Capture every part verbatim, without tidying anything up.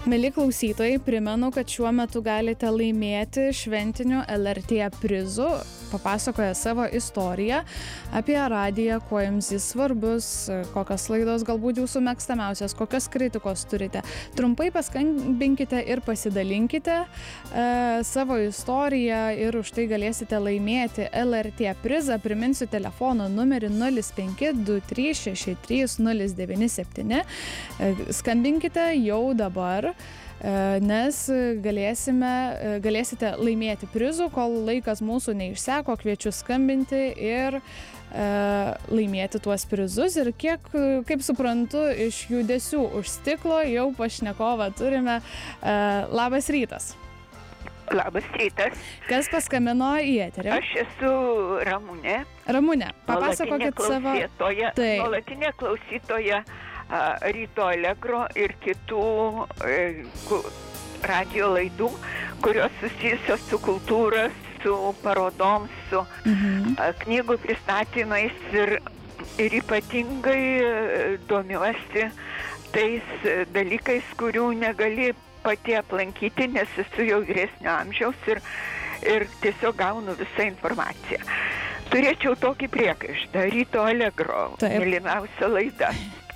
Mieli klausytojai, primenu, kad šiuo metu galite laimėti šventinių L R T prizų, papasakoję savo istoriją apie radiją, kuo jums jis svarbus, kokios laidos galbūt jūsų mėgstamiausios, kokios kritikos turite. Trumpai paskambinkite ir pasidalinkite e, savo istoriją ir už tai galėsite laimėti L R T prizą. Priminsiu telefono numerį nulis penki du trys šeši trys nulis devyni septyni. E, skambinkite jau dabar, nes galėsime, galėsite laimėti prizų, kol laikas mūsų neišseko, kviečiu skambinti ir e, laimėti tuos prizus. Ir kiek, kaip suprantu, iš judesių už stiklo jau pašnekovą turime. E, labas rytas. Labas rytas. Kas paskambino į eterį? Aš esu Ramunė. Ramunė, papasakokit savo... Tai. Nuolatinė klausytoja Ryto Allegro ir kitų e, radio laidų, kurios susijusios su kultūra, su parodom, su mhm. a, knygų pristatymais ir, ir ypatingai domiuosi tais dalykais, kurių negali pati aplankyti, nes esu jau vyresnio amžiaus ir, ir tiesiog gaunu visą informaciją. Turėčiau tokį priekaištą, Ryto Allegro, mylimiausia laida.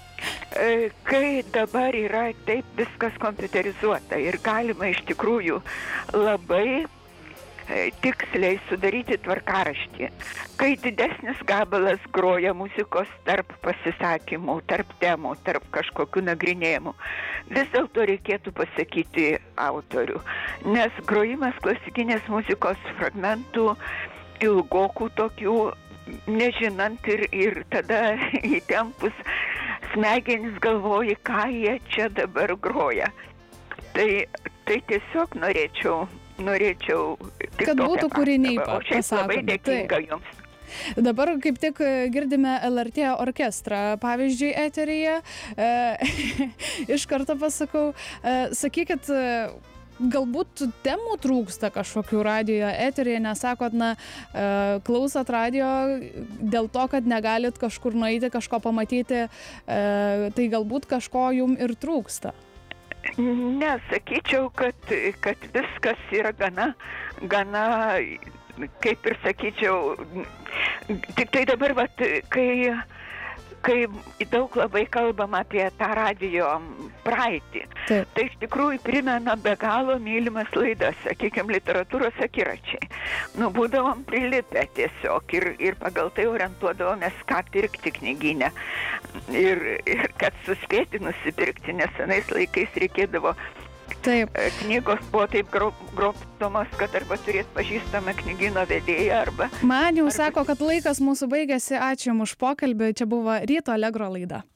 Kai dabar yra taip viskas kompiuterizuota ir galima iš tikrųjų labai tiksliai sudaryti tvarkaraštį, kai didesnis gabalas groja muzikos tarp pasisakymų, tarp temų, tarp kažkokių nagrinėjimų, vis dėlto reikėtų pasakyti autorių, nes grojimas klasikinės muzikos fragmentų, ilgokų tokių, nežinant ir, ir tada įtempus smegenis galvoji, ką jie čia dabar groja. Tai, tai tiesiog norėčiau, norėčiau tik kad būtų kūriniai pasakomi. O šiaip labai dėkinga jums. Dabar kaip tik girdime L R T orkestrą, pavyzdžiui, eteryje. E, iš karto pasakau, e, sakykit, galbūt temų trūksta kažkokių radijo eteryje, nes sakot, na, e, klausot radijo dėl to, kad negalit kažkur nueiti, kažko pamatyti, e, tai galbūt kažko jum ir trūksta. Ne, sakyčiau, kad, kad viskas yra gana, gana, kaip ir sakyčiau, tik tai dabar, vat, kai, kai daug labai kalbam apie tą radijo praeitį, taip. Tai iš tikrųjų primena be galo mylimas laidas, sakykime, literatūros akiračiai. Nu, būdavom prilipę tiesiog ir, ir pagal tai orientuodavomės, ką pirkti knygyne. Ir, ir kad suspėti nusipirkti, nes senais laikais reikėdavo. Taip. Knygos buvo taip grobstomos, kad arba turėt pažįstamą knygyno vedėją, arba... Man jau arba... sako, kad laikas mūsų baigėsi. Ačiū jums už pokalbį. Čia buvo Ryto Allegro laida.